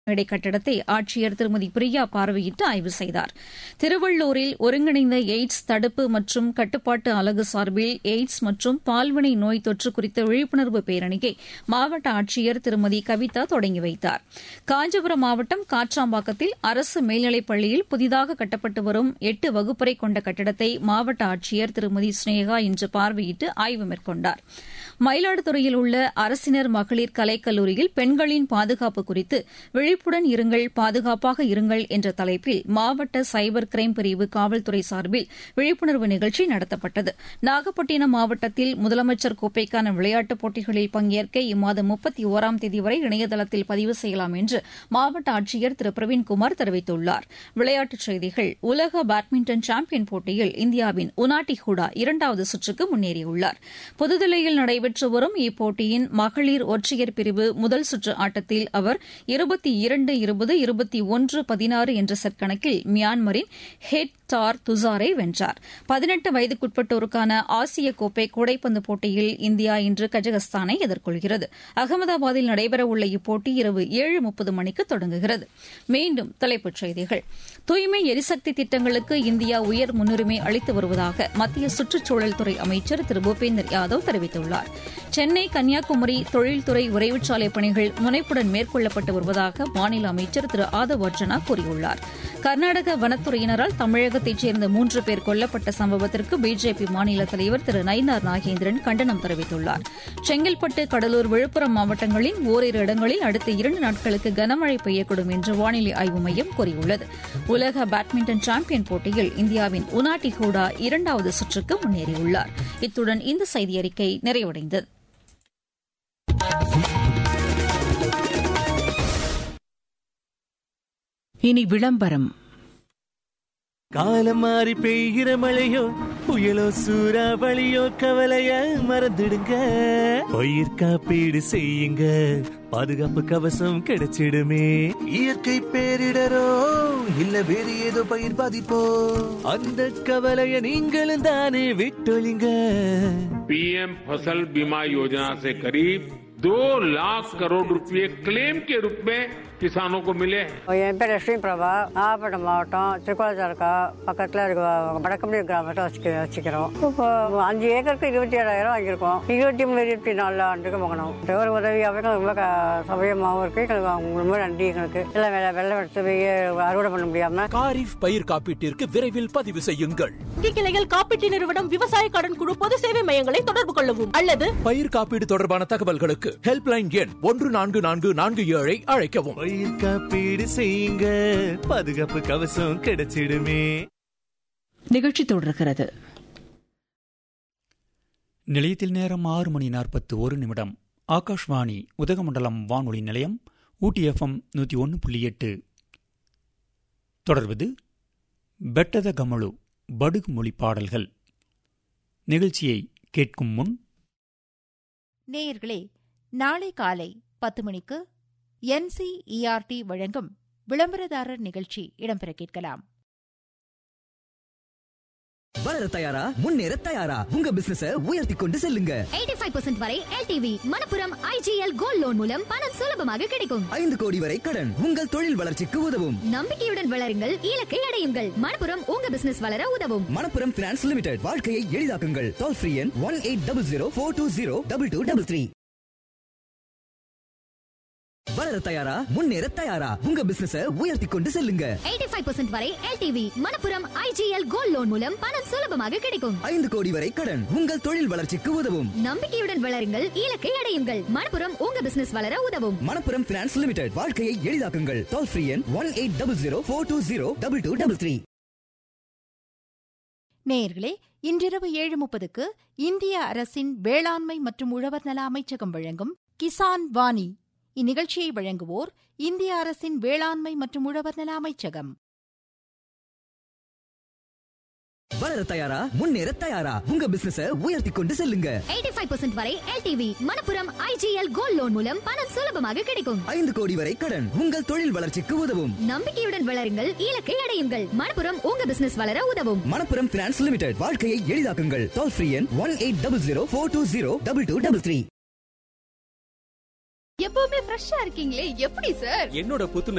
மேடை கட்டடத்தை ஆட்சியர் திருமதி பிரியா பார்வையிட்டு ஆய்வு செய்தார். திருவள்ளூரில் ஒருங்கிணைந்த எய்ட்ஸ் தடுப்பு மற்றும் கட்டுப்பாட்டு அலகு சார்பில் எய்ட்ஸ் மற்றும் பால்வினை நோய் தொற்று குறித்த விழிப்புணர்வு பேரணியை மாவட்ட ஆட்சியர் திருமதி கவிதா தொடங்கி வைத்தார். காஞ்சிபுரம் மாவட்டம் காட்ராம்பாக்கத்தில் அரசு மேல்நிலைப் பள்ளியில் புதிதாக கட்டப்பட்டு வரும் 8 வகுப்பறை கொண்ட கட்டடத்தை மாவட்ட ஆட்சியர் திருமதி ஸ்னேகா இன்று பார்வையிட்டு ஆய்வு மேற்கொண்டார். மயிலாடுதுறையில் உள்ள அரசினர் மகளிர் கலைக்கல்லூரியில் பெண்களின் பாதுகாப்பு குறித்து விழிப்புடன் இருங்கள், பாதுகாப்பாக இருங்கள் என்ற தலைப்பில் மாவட்ட சைபர் கிரைம் பிரிவு காவல்துறை சார்பில் விழிப்புணர்வு நிகழ்ச்சி நடத்தப்பட்டது. நாகப்பட்டினம் மாவட்டத்தில் முதலமைச்சர் கோப்பைக்கான விளையாட்டுப் போட்டிகளில் பங்கேற்க இம்மாதம் 31ஆம் தேதி வரை இணையதளத்தில் பதிவு செய்யலாம் என்று மாவட்ட ஆட்சியர் திரு பிரவீன்குமார் தெரிவித்துள்ளார். விளையாட்டுச் செய்திகள். உலக பேட்மிண்டன் சாம்பியன் போட்டியில் இந்தியாவின் உனாட்டி ஹூடா 2வது சுற்றுக்கு முன்னேறியுள்ளார். புதுதில்லியில் நடைபெற்று வரும் இப்போட்டியின் மகளிர் ஒற்றையர் பிரிவு முதல் சுற்று ஆட்டத்தில் அவர் 22-20, 21-16 என்ற செட் கணக்கில் மியான்மரின் ஹெட் தார் துசாரை வென்றார். 18 வயதுக்குட்பட்டோருக்கான ஆசிய கோப்பை கூடைப்பந்து போட்டியில் இந்தியா இன்று கஜகஸ்தானை எதிர்கொள்கிறது. அகமதாபாத்தில் நடைபெறவுள்ள இப்போட்டி இரவு 7:30 மணிக்கு தொடங்குகிறது. மீண்டும் தலைப்புச் செய்திகள். தூய்மை எரிசக்தி திட்டங்களுக்கு இந்தியா உயர் முன்னுரிமை அளித்து வருவதாக மத்திய சுற்றுச்சூழல் துறை அமைச்சர் திரு பூபேந்தர் யாதவ் தெரிவித்துள்ளார். சென்னை கன்னியாகுமரி தொழில்துறை விரைவுச்சாலை பணிகள் முனைப்புடன் மேற்கொள்ளப்பட்டு வருவதாக மாநில அமைச்சர் திரு ஆதவ் அர்ஜுனா கூறியுள்ளார். கர்நாடக வனத்துறையினரால் தமிழகத்தைச் சேர்ந்த 3 பேர் கொல்லப்பட்ட சம்பவத்திற்கு பிஜேபி மாநில தலைவர் திரு நயினார் நாகேந்திரன் கண்டனம் தெரிவித்துள்ளார். செங்கல்பட்டு, கடலூர், விழுப்புரம் மாவட்டங்களின் ஓரிரு இடங்களில் அடுத்த 2 நாட்களுக்கு கனமழை பெய்யக்கூடும் என்று வானிலை ஆய்வு மையம் கூறியுள்ளது. உலக பேட்மிண்டன் சாம்பியன் போட்டியில் இந்தியாவின் உனாட்டி ஹூடா 2வது சுற்றுக்கு முன்னேறியுள்ளார். இத்துடன் இந்த செய்தியறிக்கை நிறைவடைந்தது. இனி விளம்பரம். காலம் மாறி பெய்கிற மழையோ புயலோ சூறாவளியோ கவலைய மறந்துடுங்க, பயிர் காப்பீடு செய்யுங்க, பாதுகாப்பு கவசம் கிடைச்சிடுமே. இயற்கை பேரிடரோ இல்ல வேறு ஏதோ பயிர் பாதிப்போ, அந்த கவலைய நீங்களும் தானே விட்டொழிங்க. पीएम फसल बीमा योजना से करीब 2 लाख करोड़ रुपए क्लेम के रूप में किसानों को मिले. என் பேர் லட்சுமி பிரபா, நாகப்பட்டினம் மாவட்டம் திருக்கோளத்தாலுக்கா பக்கத்தில் இருக்க வடக்கம்பி கிராமத்தை வச்சுக்கிறோம். இப்போ 5 ஏக்கருக்கு 27,000 வாங்கியிருக்கோம். 23-24 ஆண்டுக்கு வாங்கணும். ஒரு உதவியாகவும் ரொம்ப சௌகரியமாகவும் இருக்கு. எங்களுக்கு ரொம்ப நன்றி. எங்களுக்கு எல்லாம் வெள்ளம் எடுத்து போய் அறுவடை பண்ண முடியாம காரிஃப் பயிர் காப்பீட்டிற்கு விரைவில் பதிவு செய்யுங்கள். கிளைகள் காப்பீட்டு நிறுவனம், விவசாய கடன் குழு, பொது சேவை மையங்களை தொடர்பு கொள்ளவும் அல்லது பயிர் காப்பீடு தொடர்பான தகவல்களுக்கு ஹெல்ப்லைன் எண் 144447 அழைக்கவும். பயிர் காப்பீடு செய்யுங்க, பாதுகாப்பு கவசம் கிடைச்சிடுமே. நிகழ்ச்சி தொடர்கிறது. நிலையத்தில் நேரம் 6:41. ஆகாஷ்வாணி உதகமண்டலம் வானொலி நிலையம், ஊட்டி FM 101.8. தொடர்வது பெட்டத கமலு படுகு மொழி பாடல்கள். நிகழ்ச்சியை கேட்கும் முன் நேயர்களே, நாளை காலை 10 மணிக்கு NCERT வழங்கும் விளம்பரதாரர் நிகழ்ச்சி இடம்பெற கேட்கலாம். வளர தயாரா, முன்னேற தயாரா, உங்க பிசினஸ உயர்த்தி கொண்டு செல்லுங்க. 85% வரை LTV Manappuram IGL gold loan மூலம் பணம் சுலபமாக கிடைக்கும். 5 கோடி வரை கடன் உங்கள் தொழில் வளர்ச்சிக்கு உதவும். நம்பிக்கையுடன் வளருங்கள், இலக்கை அடையுங்கள். மணப்புரம் உங்க பிசினஸ் வளர உதவும். மணப்புரம் பினான்ஸ் லிமிடெட், வாழ்க்கையை எளிதாக்குங்கள். டோல் ஃப்ரீ எண் 1800 420 2233. வளர தயாரா, முன்னேற தயாரா, உங்க பிசினஸ உயர்த்தி கொண்டு செல்லுங்க. 85% வரை LTV Manappuram IGL gold loan மூலம் பணம் சுலபமாக கிடைக்கும். 5 கோடி வரை கடன் உங்கள் தொழில் வளர்ச்சிக்கு உதவும். நம்பிக்கையுடன் வளருங்கள், இலக்கை அடையுங்கள். மணப்புரம் உங்க பிசினஸ் வளர உதவும். மணப்புரம் பினான்ஸ் லிமிடெட், வாழ்க்கையை எளிதாக்குங்கள். டோல் ஃப்ரீ எண் 1800 420 2233. நேயர்களே, இன்றிரவு 7:30க்கு இந்திய அரசின் வேளாண்மை மற்றும் உழவர் நல அமைச்சகம் வழங்கும் கிசான் வாணி. இந்நிகழ்ச்சியை வழங்குவோர் இந்திய அரசின் வேளாண்மை மற்றும் உழவர் நல அமைச்சகம். வளர தயாரா, முன்னேற தயாரா, உங்க பிசினஸ உயர்த்தி கொண்டு செல்லுங்க. 85% வரை LTV Manappuram IGL gold loan மூலம் பணம் சுலபமாக கிடைக்கும். 5 கோடி வரை கடன் உங்கள் தொழில் வளர்ச்சிக்கு உதவும். நம்பிக்கையுடன் வளருங்கள், இலக்கை அடையுங்கள். மணப்புரம் உங்க பிசினஸ் வளர உதவும். மணப்புரம் பினான்ஸ் லிமிடெட், வாழ்க்கையை எளிதாக்குங்கள். டோல் ஃப்ரீ எண் 1800 420 2233. எப்பவுமே ஃப்ரெஷ்ஷா இருக்கீங்களே, எப்படி சார்? என்னோட புத்துணர்ச்சி